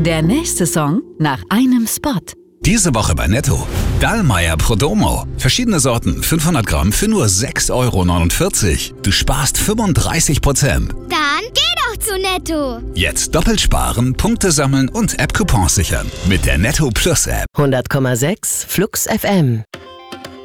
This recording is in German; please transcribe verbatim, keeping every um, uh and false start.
Der nächste Song nach einem Spot. Diese Woche bei Netto. Dallmayr Prodomo. Verschiedene Sorten, fünfhundert Gramm für nur sechs Euro neunundvierzig. Du sparst fünfunddreißig Prozent. Dann geh doch zu Netto. Jetzt doppelt sparen, Punkte sammeln und App-Coupons sichern. Mit der Netto Plus App. hundert Komma sechs Flux F M.